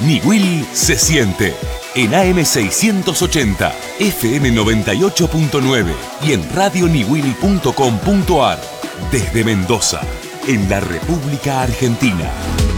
Niwil se siente. En AM680, FM 98.9 y en radioniwil.com.ar. Desde Mendoza, en la República Argentina.